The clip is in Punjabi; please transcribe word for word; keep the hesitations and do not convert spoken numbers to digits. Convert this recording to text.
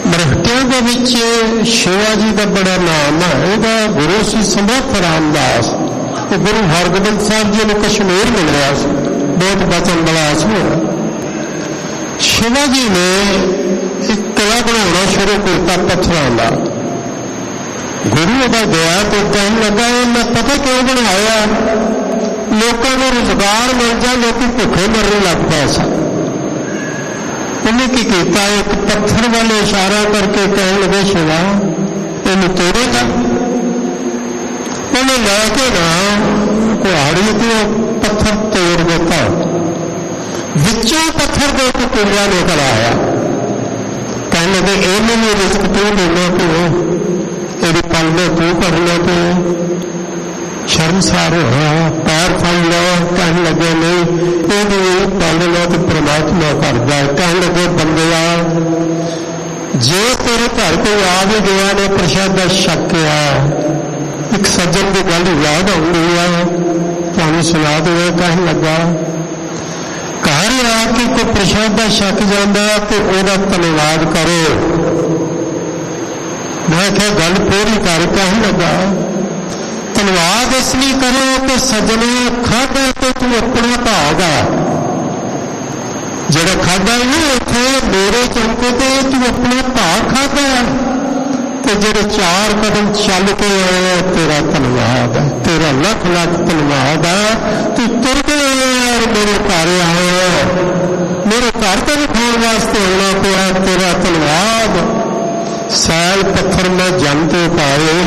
ਮਰਹਟਿਆਂ ਦੇ ਵਿੱਚ ਸ਼ਿਵਾਜੀ ਦਾ ਬੜਾ ਨਾਮ ਹੈ। ਉਹਦਾ ਗੁਰੂ ਸੀ ਸਮਰੱਥ ਰਾਮਦਾਸ। ਉਹ ਗੁਰੂ ਹਰਗੋਬਿੰਦ ਸਾਹਿਬ ਜੀ ਨੂੰ ਕਸ਼ਮੀਰ ਮਿਲ ਰਿਹਾ ਸੀ, ਬਹੁਤ ਬਚਨ ਬਲਾਸ ਹੋਇਆ। ਸ਼ਿਵਾਜੀ ਨੇ ਇੱਕ ਕਿਲਾ ਬਣਾਉਣਾ ਸ਼ੁਰੂ ਕੀਤਾ ਪੱਥਰਾਂ ਦਾ। ਗੁਰੂ ਉਹਦਾ ਗਿਆ ਤੇ ਕਹਿਣ ਲੱਗਾ ਇਹ ਮੈਂ ਪਤਾ ਕਿਉਂ ਬਣਾਇਆ, ਲੋਕਾਂ ਨੂੰ ਰੁਜ਼ਗਾਰ ਮਿਲ ਜਾ, ਲੋਕ ਭੁੱਖੇ ਮਰਨ ਲੱਗ ਪਏ ਸਨ। ਉਹਨੇ ਕੀ ਕੀਤਾ, ਇੱਕ ਪੱਥਰ ਵੱਲ ਇਸ਼ਾਰਾ ਕਰਕੇ ਕਹਿਣ ਲੱਗੇ ਸ਼ਿਵਾ ਇਹਨੂੰ ਤੋੜੇਗਾ। ਉਹਨੇ ਲੈ ਕੇ ਨਾ ਕੁਹਾੜੀ ਤੇ ਉਹ ਪੱਥਰ ਤੋੜ ਦਿੱਤਾ, ਵਿੱਚੋਂ ਪੱਥਰ ਦੇ ਇੱਕ ਕੁੰਡਾ ਨਿਕਲ ਆਇਆ। ਕਹਿਣ ਲੱਗੇ ਇਹਨੂੰ ਵੀ ਰਿਜ਼ਕ ਤੂੰ ਦੇਣਾ ਪਿਓ, ਇਹਦੀ ਪਲਦੇ ਤੂੰ ਕਰਨਾ ਪਿਓ। ਸ਼ਰਮਸਾਰ ਹੋਇਆ, ਪੈਰ ਫੜ ਲਓ। ਕਹਿਣ ਲੱਗੇ ਨਹੀਂ ਇਹਨੂੰ ਪਲ ਲਓ ਤੇ ਪ੍ਰਮਾਤਮਾ ਕਰਦਾ। ਕਹਿਣ ਲੱਗੇ ਬੰਦਿਆ ਜੇ ਤੇਰੇ ਘਰ ਕੋਈ ਆ ਵੀ ਗਿਆ ਨੇ ਪ੍ਰਸ਼ਾਦਾ ਛਕਿਆ, ਇੱਕ ਸੱਜਣ ਦੀ ਗੱਲ ਯਾਦ ਆਉਂਦੀ ਆ ਤੁਹਾਨੂੰ ਸੁਣਾ ਦੇਵੇ। ਕਹਿਣ ਲੱਗਾ ਘਰ ਆ ਕੇ ਕੋਈ ਪ੍ਰਸ਼ਾਦਾ ਛਕ ਜਾਂਦਾ ਤੇ ਉਹਦਾ ਧੰਨਵਾਦ ਕਰੋ। ਮੈਂ ਕਿਹਾ ਗੱਲ ਪੂਰੀ ਕਰ। ਕਹਿਣ ਲੱਗਾ ਧੰਨਵਾਦ ਇਸ ਲਈ ਕਰੋ ਕਿ ਸੱਜਣੇ ਖਾਧਾ ਤੇ ਤੂੰ ਆਪਣਾ ਭਾਗ ਆ, ਜਿਹੜਾ ਖਾਧਾ ਨਾ ਉੱਥੇ ਮੇਰੇ ਚੌਂਕੇ ਤੇ ਤੂੰ ਆਪਣਾ ਭਾਗ ਖਾਧਾ, ਤੇ ਜਿਹੜੇ ਚਾਰ ਕਦਮ ਚੱਲ ਕੇ ਆਏ ਤੇਰਾ ਧੰਨਵਾਦ ਹੈ, ਤੇਰਾ ਲੱਖ ਲੱਖ ਧੰਨਵਾਦ ਹੈ। ਤੂੰ ਤੁਰ ਕੇ ਆਇਆ ਮੇਰੇ ਘਰ ਆਇਆ, ਮੇਰੇ ਘਰ ਤੇ ਖਾਣ ਵਾਸਤੇ ਆਉਣਾ ਪਿਆ, ਤੇਰਾ ਧੰਨਵਾਦ। ਸੈਲ ਪੱਥਰ ਮੈਂ ਜੰਮ ਤੇ ਪਾਏ